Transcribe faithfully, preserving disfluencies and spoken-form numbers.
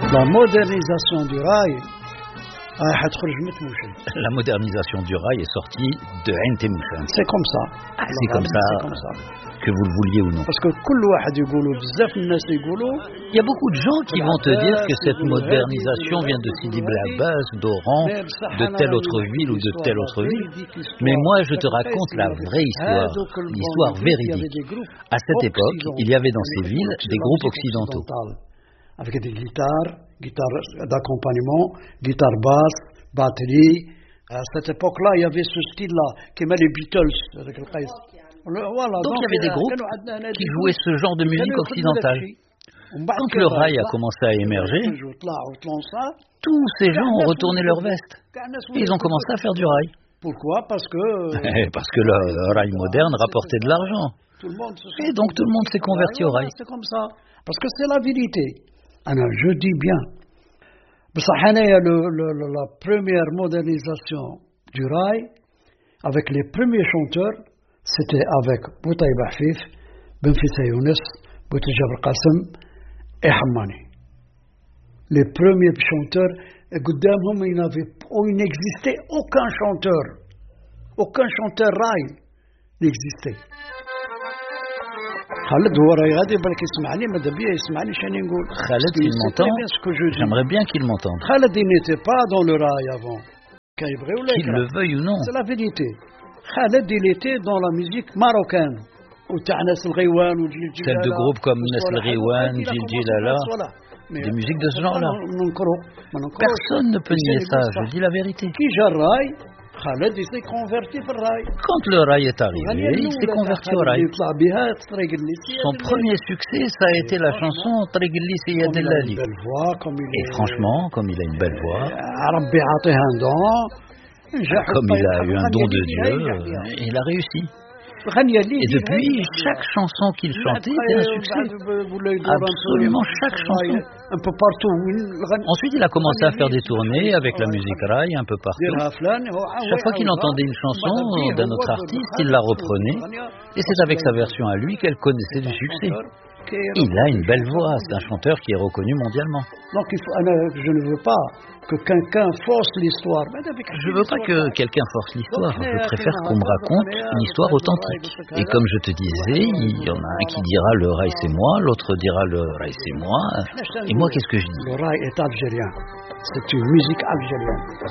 La modernisation du rail, la modernisation du rail est sortie de Ain Temouchane. C'est comme ça. Ah, c'est comme ça, c'est comme ça. Que vous le vouliez ou non. Parce que il y a beaucoup de gens qui vont te dire que cette modernisation vient de Sidi Blabès, d'Oran, de telle autre ville ou de telle autre ville. Mais moi, je te raconte la vraie histoire, l'histoire véridique. À cette époque, il y avait dans ces villes des groupes occidentaux. Avec des guitares, guitares d'accompagnement, guitare basse, batterie. À cette époque-là, il y avait ce style-là, qui met les Beatles. Avec le voilà, donc, donc il y avait des groupes qui jouaient ce genre de musique occidentale. Quand le rail a commencé à émerger, tous ces gens ont retourné leur veste. Et ils ont commencé à faire du rail. Pourquoi? Parce que... Parce que le rail moderne rapportait de l'argent. Et donc tout le monde s'est converti au rail. C'est comme ça. Parce que c'est la vérité. Alors, je dis bien. La première modernisation du rail, avec les premiers chanteurs, c'était avec Boutaï Bahfif, Benfissa Younes, Bouti Jabr Qasim et Hammani. Les premiers chanteurs, il n'existait aucun chanteur. Aucun chanteur rail n'existait. Khaled, il m'entend. J'aimerais bien qu'il m'entende. Khaled, il n'était pas dans le rail avant. Qu'il le veuille ou non. C'est la vérité. Khaled, il était dans la musique marocaine. Celle de groupes comme Nes El Riwan, Djil Djilala, des musiques de ce genre-là. Personne ne peut nier ça, je dis la vérité. Khaled, il s'est converti au rail. Quand le rail est arrivé, il s'est converti au rail. Son premier succès, ça a été la chanson Trigli Seyad El-Lali. Et franchement, comme il a une belle voix, comme il a eu un don de Dieu, il a réussi. Et depuis, chaque chanson qu'il chantait était un succès. Absolument chaque chanson. Un peu partout. Ensuite, il a commencé à faire des tournées avec la musique rail un peu partout. Chaque fois qu'il entendait une chanson d'un autre artiste, il la reprenait. Et c'est avec sa version à lui qu'elle connaissait du succès. Il a une belle voix, c'est un chanteur qui est reconnu mondialement. Donc il faut, je ne veux pas que quelqu'un force l'histoire. Je ne veux pas que quelqu'un force l'histoire, je préfère qu'on me raconte une histoire authentique. Et comme je te disais, il y en a un qui dira le rail c'est moi, l'autre dira le rail c'est moi. Et moi qu'est-ce que je dis? Le rail est algérien, c'est une musique algérienne.